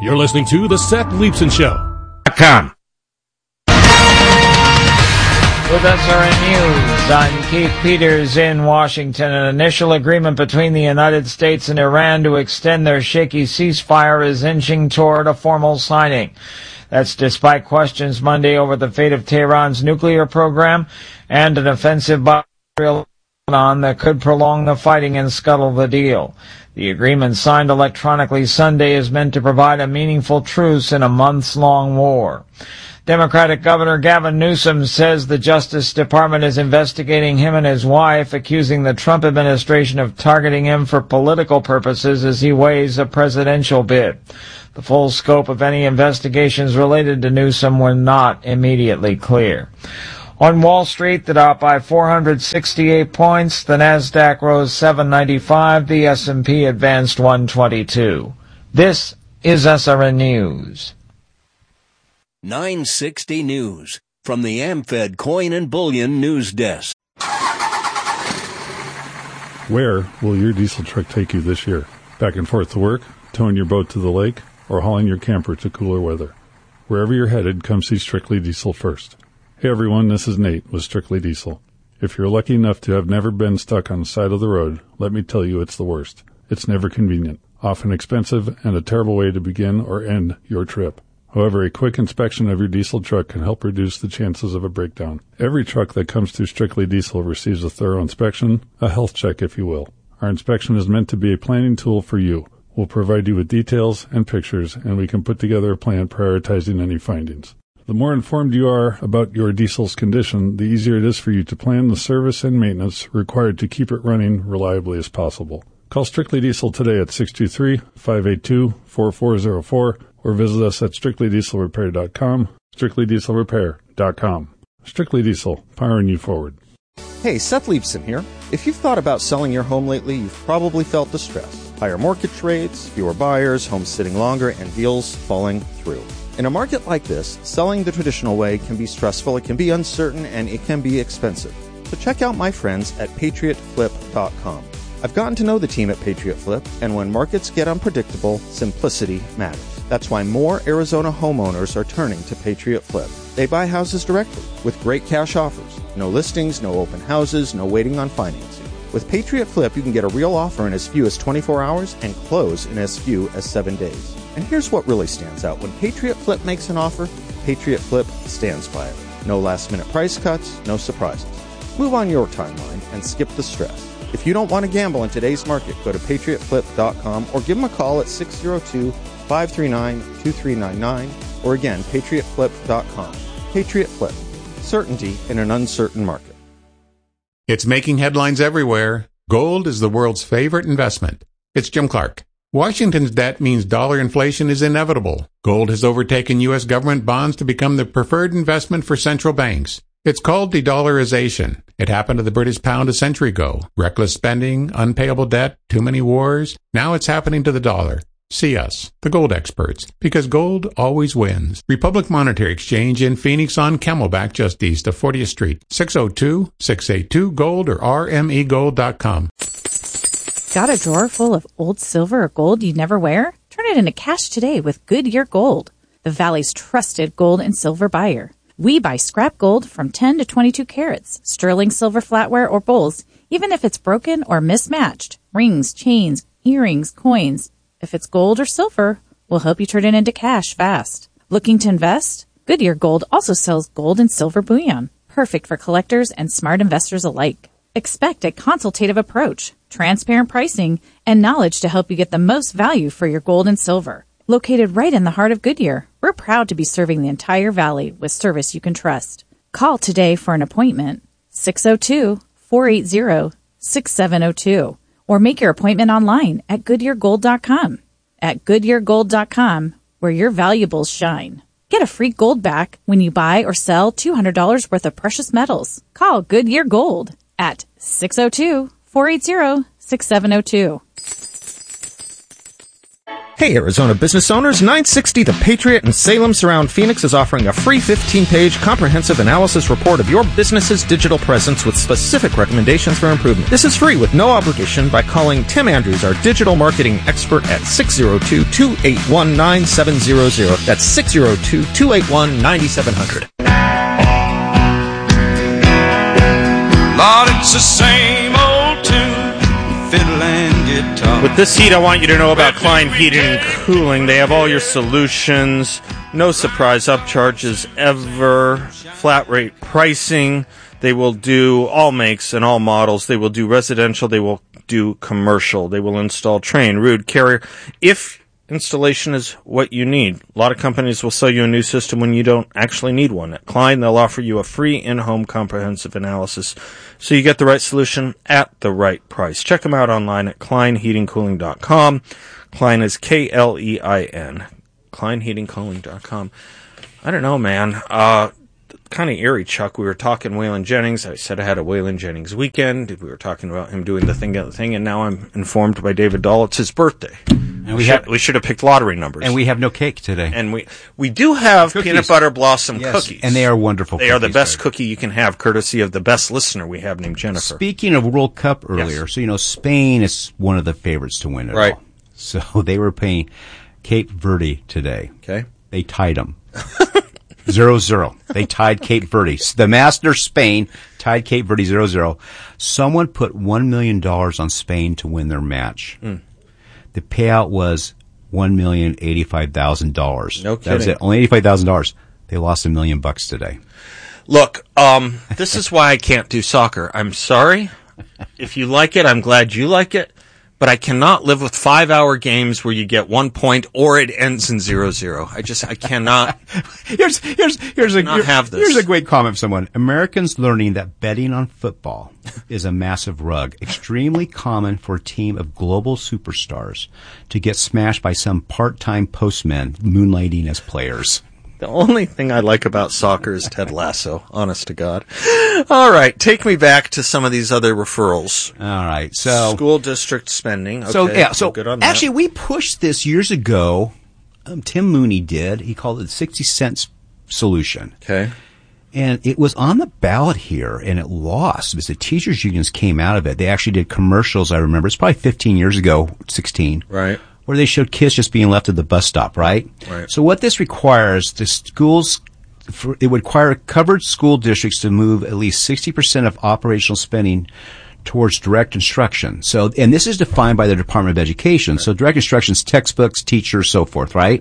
You're listening to The Seth Leibsohn Show. .com. With SRN News, I'm Keith Peters in Washington. An initial agreement between the United States and Iran to extend their shaky ceasefire is inching toward a formal signing. That's despite questions Monday over the fate of Tehran's nuclear program and an offensive by Lebanon that could prolong the fighting and scuttle the deal. The agreement signed electronically Sunday is meant to provide a meaningful truce in a months-long war. Democratic Governor Gavin Newsom says the Justice Department is investigating him and his wife, accusing the Trump administration of targeting him for political purposes as he weighs a presidential bid. The full scope of any investigations related to Newsom were not immediately clear. On Wall Street, the Dow by 468 points, the Nasdaq rose 795, the S&P advanced 122. This is SRN News. 960 News from the AmFed Coin and Bullion News Desk. Where will your diesel truck take you this year? Back and forth to work, towing your boat to the lake, or hauling your camper to cooler weather? Wherever you're headed, come see Strictly Diesel first. Hey everyone, this is Nate with Strictly Diesel. If you're lucky enough to have never been stuck on the side of the road, let me tell you it's the worst. It's never convenient, often expensive, and a terrible way to begin or end your trip. However, a quick inspection of your diesel truck can help reduce the chances of a breakdown. Every truck that comes through Strictly Diesel receives a thorough inspection, a health check if you will. Our inspection is meant to be a planning tool for you. We'll provide you with details and pictures, and we can put together a plan prioritizing any findings. The more informed you are about your diesel's condition, the easier it is for you to plan the service and maintenance required to keep it running reliably as possible. Call Strictly Diesel today at 623-582-4404 or visit us at strictlydieselrepair.com, strictlydieselrepair.com. Strictly Diesel, powering you forward. Hey, Seth Leibsohn here. If you've thought about selling your home lately, you've probably felt the stress. Higher mortgage rates, fewer buyers, homes sitting longer, and deals falling through. In a market like this, selling the traditional way can be stressful, it can be uncertain, and it can be expensive. So check out my friends at PatriotFlip.com. I've gotten to know the team at Patriot Flip, and when markets get unpredictable, simplicity matters. That's why more Arizona homeowners are turning to Patriot Flip. They buy houses directly with great cash offers. No listings, no open houses, no waiting on financing. With Patriot Flip, you can get a real offer in as few as 24 hours and close in as few as 7 days. And here's what really stands out. When Patriot Flip makes an offer, Patriot Flip stands by it. No last-minute price cuts, no surprises. Move on your timeline and skip the stress. If you don't want to gamble in today's market, go to PatriotFlip.com or give them a call at 602-539-2399 or again, PatriotFlip.com. Patriot Flip. Certainty in an uncertain market. It's making headlines everywhere. Gold is the world's favorite investment. It's Jim Clark. Washington's debt means dollar inflation is inevitable. Gold has overtaken U.S. government bonds to become the preferred investment for central banks. It's called de-dollarization. It happened to the British pound a century ago. Reckless spending, unpayable debt, too many wars. Now it's happening to the dollar. See us, the gold experts, because gold always wins. Republic Monetary Exchange in Phoenix on Camelback, just east of 40th Street. 602-682-GOLD or rmegold.com. Got a drawer full of old silver or gold you never wear? Turn it into cash today with Goodyear Gold, the Valley's trusted gold and silver buyer. We buy scrap gold from 10 to 22 carats, sterling silver flatware or bowls, even if it's broken or mismatched. Rings, chains, earrings, coins. If it's gold or silver, we'll help you turn it into cash fast. Looking to invest? Goodyear Gold also sells gold and silver bullion, perfect for collectors and smart investors alike. Expect a consultative approach, transparent pricing, and knowledge to help you get the most value for your gold and silver. Located right in the heart of Goodyear, we're proud to be serving the entire valley with service you can trust. Call today for an appointment, 602-480-6702, or make your appointment online at GoodyearGold.com. At GoodyearGold.com, where your valuables shine. Get a free gold back when you buy or sell $200 worth of precious metals. Call Goodyear Gold at 602-480-6702. Hey, Arizona business owners, 960 The Patriot in Salem Surround Phoenix is offering a free 15-page comprehensive analysis report of your business's digital presence with specific recommendations for improvement. This is free with no obligation by calling Tim Andrews, our digital marketing expert, at 602-281-9700. That's 602-281-9700. Lord, it's the same old tune, fiddle and guitar. With this heat, I want you to know about Klein Heating and Cooling. They have all your solutions. No surprise upcharges ever. Flat rate pricing. They will do all makes and all models. They will do residential. They will do commercial. They will install Trane, Ruud, Carrier. If installation is what you need. A lot of companies will sell you a new system when you don't actually need one. At Klein, they'll offer you a free in-home comprehensive analysis so you get the right solution at the right price. Check them out online at kleinheatingcooling.com. Klein is K-L-E-I-N. kleinheatingcooling.com. I don't know, man. Kind of eerie, Chuck. We were talking Waylon Jennings. I said I had a Waylon Jennings weekend. We were talking about him doing the thing, and now I'm informed by David Dahl it's his birthday. And we should have picked lottery numbers. And we have no cake today. And we do have cookies. Peanut butter blossom cookies. And they are wonderful cookies. They are the best cookie you can have, courtesy of the best listener we have named Jennifer. Speaking of World Cup earlier, so Spain is one of the favorites to win it all. So they were playing Cape Verde today. Okay. They tied them. 0-0. They tied Cape Verde. The master Spain tied Cape Verde 0-0. Someone put $1 million on Spain to win their match. The payout was $1,085,000. No kidding. That was it. Only $85,000. They lost $1 million today. Look, this is why I can't do soccer. I'm sorry. If you like it, I'm glad you like it. But I cannot live with 5-hour games where you get 1 point or it ends in 0-0. I cannot. Here's a great comment from someone. Americans learning that betting on football is a massive rug, extremely common for a team of global superstars to get smashed by some part-time postmen moonlighting as players. The only thing I like about soccer is Ted Lasso, honest to God. All right, take me back to some of these other referrals. All right, so school district spending. Okay, so good on that. Actually, we pushed this years ago. Tim Mooney did. He called it the 60 cents solution. Okay. And it was on the ballot here, and it lost because the teachers' unions came out of it. They actually did commercials, I remember. It's probably 15 years ago, 16. Right. Where they showed kids just being left at the bus stop, right? Right. So what this requires, it would require covered school districts to move at least 60% of operational spending towards direct instruction. So, and this is defined by the Department of Education. Right. So direct instruction is textbooks, teachers, so forth, right?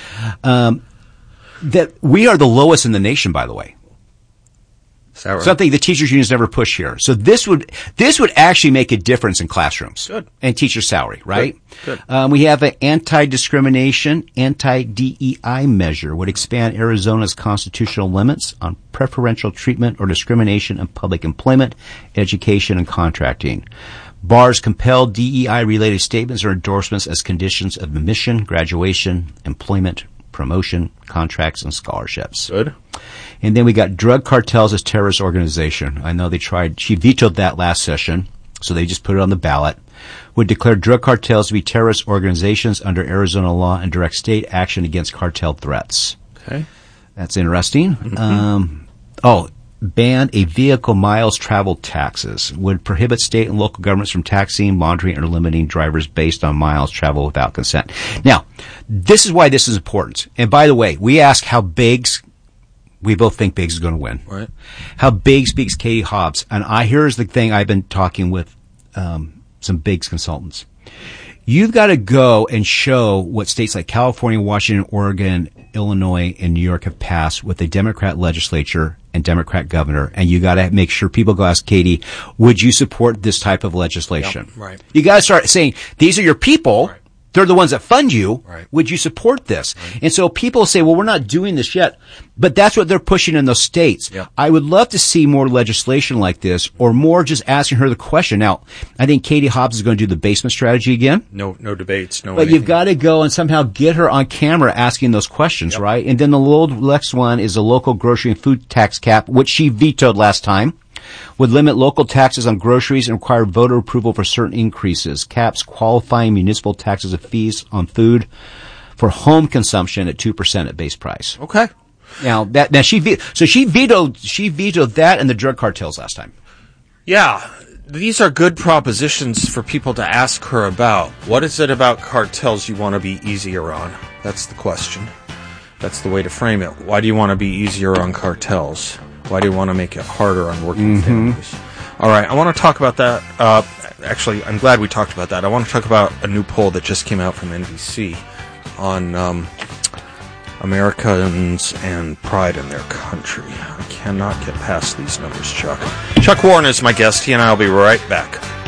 That we are the lowest in the nation, by the way. Right? Something the teachers' unions never push here. So this would actually make a difference in classrooms. Good. And teacher salary, right? Good. We have an anti-discrimination, anti-DEI measure would expand Arizona's constitutional limits on preferential treatment or discrimination in public employment, education, and contracting. Bars compel DEI-related statements or endorsements as conditions of admission, graduation, employment, promotion, contracts, and scholarships. Good. And then we got drug cartels as terrorist organization. I know she vetoed that last session, so they just put it on the ballot. Would declare drug cartels to be terrorist organizations under Arizona law and direct state action against cartel threats. Okay. That's interesting. Mm-hmm. Ban a vehicle miles traveled taxes. Would prohibit state and local governments from taxing, monitoring, or limiting drivers based on miles traveled without consent. Now, this is why this is important. And by the way, we ask how Biggs, we both think Biggs is going to win. Right. How Biggs beats Katie Hobbs. And here's the thing I've been talking with some Biggs consultants. You've got to go and show what states like California, Washington, Oregon, Illinois, and New York have passed with a Democrat legislature and Democrat governor, and you got to make sure people go ask Katie, would you support this type of legislation? Yep, right. You got to start saying, these are your people. Right. They're the ones that fund you. Right. Would you support this? Right. And so people say, well, we're not doing this yet. But that's what they're pushing in those states. Yep. I would love to see more legislation like this, or more just asking her the question. Now, I think Katie Hobbs is going to do the basement strategy again. No debates, no But anything. you've got to go and somehow get her on camera asking those questions, Yep. right? And then the next one is a local grocery and food tax cap, which she vetoed last time. would limit local taxes on groceries and require voter approval for certain increases. Caps qualifying municipal taxes and fees on food for home consumption at 2% at base price. Okay. Now she vetoed that and the drug cartels last time. Yeah. These are good propositions for people to ask her about. What is it about cartels you want to be easier on? That's the question. That's the way to frame it. Why do you want to be easier on cartels? Why do you want to make it harder on working families? All right, I want to talk about that. Actually, I'm glad we talked about that. I want to talk about a new poll that just came out from NBC on Americans and pride in their country. I cannot get past these numbers, Chuck. Chuck Warren is my guest. He and I will be right back.